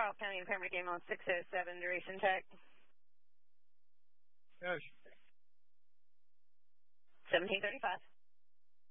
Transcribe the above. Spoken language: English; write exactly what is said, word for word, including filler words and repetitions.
Charles County and Pembroke game on six oh seven, duration check. Yes. seventeen thirty-five.